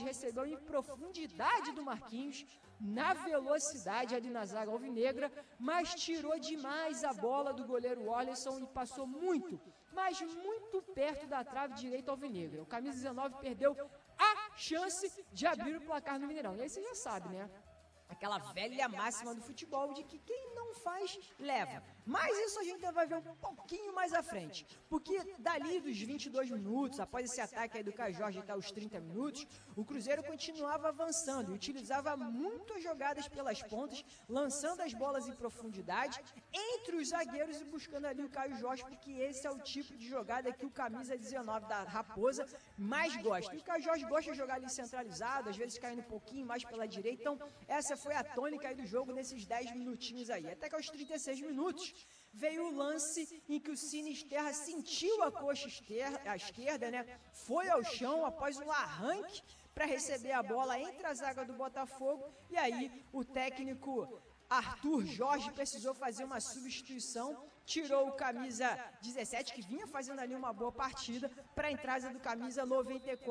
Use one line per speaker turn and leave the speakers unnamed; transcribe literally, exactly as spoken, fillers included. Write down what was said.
recebeu em profundidade do Marquinhos, na velocidade ali na zaga alvinegra, mas tirou demais a bola do goleiro Orleson e passou muito, mas muito perto da trave direita alvinegra. O camisa dezenove perdeu a chance de abrir o placar no Mineirão. E aí você já sabe, né? Aquela velha máxima do futebol de que quem não faz, leva. Mas isso a gente vai ver um pouquinho mais à frente. Porque dali dos vinte e dois minutos, após esse ataque aí do Caio Jorge até os trinta minutos, o Cruzeiro continuava avançando e utilizava muitas jogadas pelas pontas, lançando as bolas em profundidade entre os zagueiros e buscando ali o Caio Jorge, porque esse é o tipo de jogada que o camisa dezenove da Raposa mais gosta. E o Caio Jorge gosta de jogar ali centralizado, às vezes caindo um pouquinho mais pela direita, então essa foi a tônica aí do jogo nesses dez minutinhos aí. Até que aos trinta e seis minutos veio o lance em que o Sinisterra sentiu a coxa esquerda, a esquerda, né? Foi ao chão após um arranque para receber a bola entre a zaga do Botafogo, e aí o técnico Arthur Jorge precisou fazer uma substituição, tirou o camisa dezessete, que vinha fazendo ali uma boa partida, para a entrada do camisa noventa e quatro.